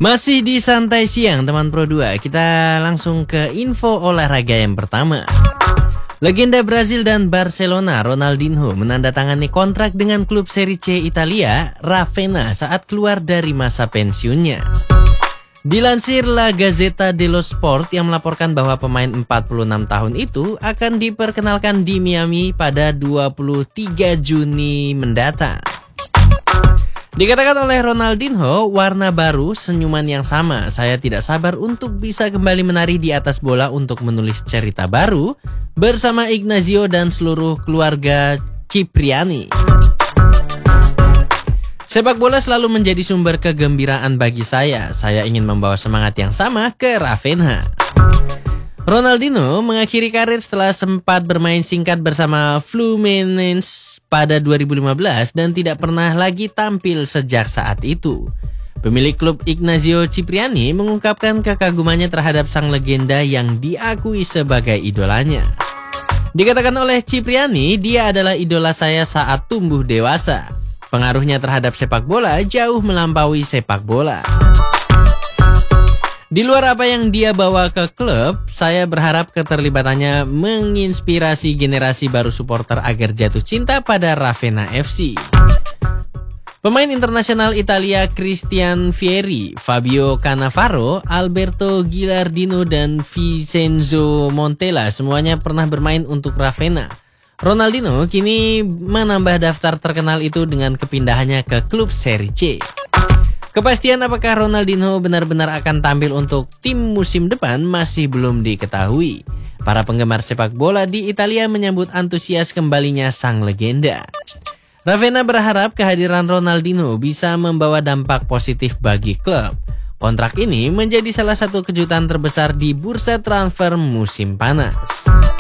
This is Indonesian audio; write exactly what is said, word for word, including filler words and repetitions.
Masih di Santai Siang teman Pro dua, kita langsung ke info olahraga yang pertama. Legenda Brazil dan Barcelona Ronaldinho menandatangani kontrak dengan klub Serie C Italia Ravenna saat keluar dari masa pensiunnya. Dilansir La Gazzetta dello Sport yang melaporkan bahwa pemain empat puluh enam tahun itu akan diperkenalkan di Miami pada dua puluh tiga Juni mendatang. Dikatakan oleh Ronaldinho, warna baru, senyuman yang sama. Saya tidak sabar untuk bisa kembali menari di atas bola untuk menulis cerita baru bersama Ignazio dan seluruh keluarga Cipriani. Sepak bola selalu menjadi sumber kegembiraan bagi saya. Saya ingin membawa semangat yang sama ke Ravenna. Ronaldinho mengakhiri karir setelah sempat bermain singkat bersama Fluminense pada dua ribu lima belas dan tidak pernah lagi tampil sejak saat itu. Pemilik klub Ignazio Cipriani mengungkapkan kekagumannya terhadap sang legenda yang diakui sebagai idolanya. Dikatakan oleh Cipriani, dia adalah idola saya saat tumbuh dewasa. Pengaruhnya terhadap sepak bola jauh melampaui sepak bola. Di luar apa yang dia bawa ke klub, saya berharap keterlibatannya menginspirasi generasi baru supporter agar jatuh cinta pada Ravenna F C. Pemain internasional Italia Christian Vieri, Fabio Cannavaro, Alberto Gilardino, dan Vincenzo Montella semuanya pernah bermain untuk Ravenna. Ronaldinho kini menambah daftar terkenal itu dengan kepindahannya ke klub Serie C. Kepastian apakah Ronaldinho benar-benar akan tampil untuk tim musim depan masih belum diketahui. Para penggemar sepak bola di Italia menyambut antusias kembalinya sang legenda. Ravenna berharap kehadiran Ronaldinho bisa membawa dampak positif bagi klub. Kontrak ini menjadi salah satu kejutan terbesar di bursa transfer musim panas.